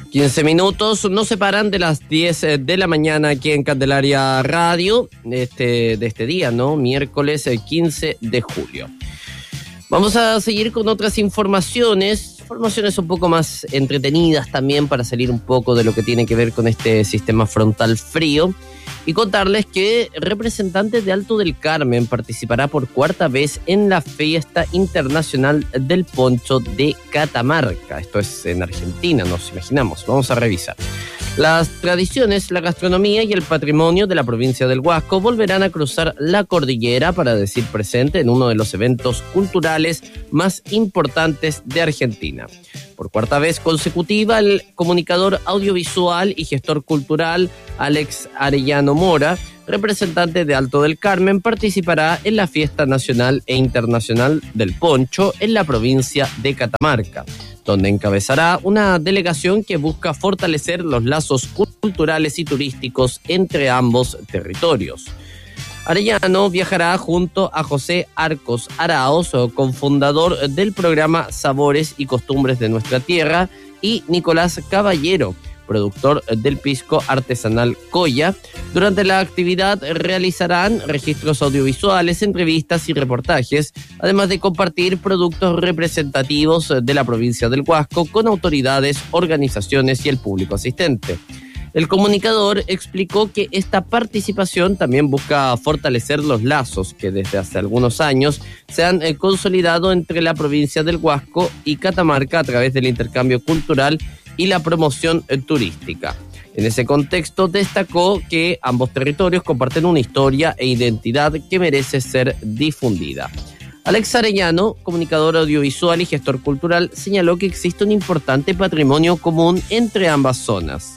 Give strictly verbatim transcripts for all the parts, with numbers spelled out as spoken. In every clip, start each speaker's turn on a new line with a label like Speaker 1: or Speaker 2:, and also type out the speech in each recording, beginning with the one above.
Speaker 1: quince minutos nos separan de las diez de la mañana aquí en Candelaria Radio, este, de este día, ¿no? Miércoles quince de julio. Vamos a seguir con otras informaciones, informaciones un poco más entretenidas también para salir un poco de lo que tiene que ver con este sistema frontal frío y contarles que representantes de Alto del Carmen participará por cuarta vez en la Fiesta Internacional del Poncho de Catamarca. Esto es en Argentina, nos imaginamos. Vamos a revisar. Las tradiciones, la gastronomía y el patrimonio de la provincia del Huasco volverán a cruzar la cordillera para decir presente en uno de los eventos culturales más importantes de Argentina. Por cuarta vez consecutiva, el comunicador audiovisual y gestor cultural Alex Arellano Mora, representante de Alto del Carmen, participará en la Fiesta Nacional e Internacional del Poncho en la provincia de Catamarca, donde encabezará una delegación que busca fortalecer los lazos culturales y turísticos entre ambos territorios. Arellano viajará junto a José Arcos Araos, cofundador del programa Sabores y Costumbres de Nuestra Tierra, y Nicolás Caballero, productor del pisco artesanal Coya. Durante la actividad realizarán registros audiovisuales, entrevistas y reportajes, además de compartir productos representativos de la provincia del Huasco con autoridades, organizaciones y el público asistente. El comunicador explicó que esta participación también busca fortalecer los lazos que desde hace algunos años se han eh, consolidado entre la provincia del Huasco y Catamarca a través del intercambio cultural y la promoción eh, turística. En ese contexto destacó que ambos territorios comparten una historia e identidad que merece ser difundida. Alex Arellano, comunicador audiovisual y gestor cultural, señaló que existe un importante patrimonio común entre ambas zonas.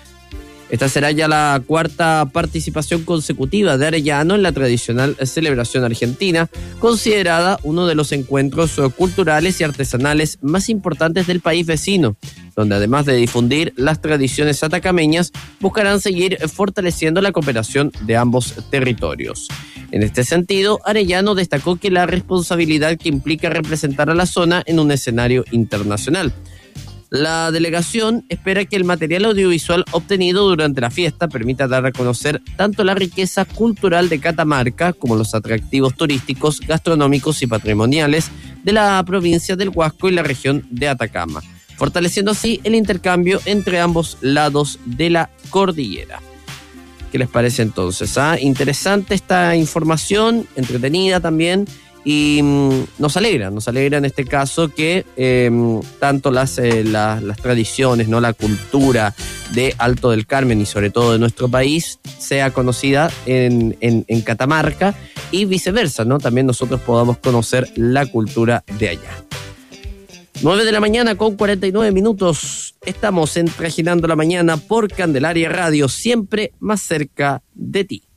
Speaker 1: Esta será ya la cuarta participación consecutiva de Arellano en la tradicional celebración argentina, considerada uno de los encuentros culturales y artesanales más importantes del país vecino, donde además de difundir las tradiciones atacameñas, buscarán seguir fortaleciendo la cooperación de ambos territorios. En este sentido, Arellano destacó que la responsabilidad que implica representar a la zona en un escenario internacional. La delegación espera que el material audiovisual obtenido durante la fiesta permita dar a conocer tanto la riqueza cultural de Catamarca como los atractivos turísticos, gastronómicos y patrimoniales de la provincia del Huasco y la región de Atacama, fortaleciendo así el intercambio entre ambos lados de la cordillera. ¿Qué les parece entonces? ¿Ah? Interesante esta información, entretenida también. Y mmm, nos alegra, nos alegra en este caso que eh, tanto las, eh, la, las tradiciones, ¿no? La cultura de Alto del Carmen y sobre todo de nuestro país sea conocida en, en, en Catamarca y viceversa, ¿no? También nosotros podamos conocer la cultura de allá. nueve de la mañana con cuarenta y nueve minutos. Estamos en Trajinando la Mañana por Candelaria Radio, siempre más cerca de ti.